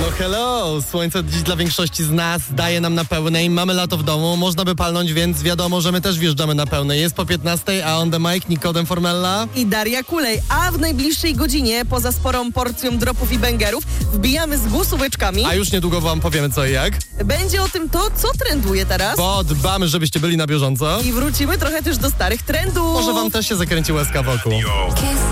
No hello, słońce dziś dla większości z nas daje nam na pełnej, mamy lato w domu, można by palnąć, więc wiadomo, że my też wjeżdżamy na pełnej. Jest po 15, a on the mic Nikodem Formella i Daria Kulej, a w najbliższej godzinie, poza sporą porcją dropów i bęgerów, wbijamy z GUS łyczkami. A już niedługo wam powiemy co i jak. Będzie o tym to, co trenduje teraz. Bo dbamy, żebyście byli na bieżąco. I wrócimy trochę też do starych trendów. Może wam też się zakręci łezka wokół.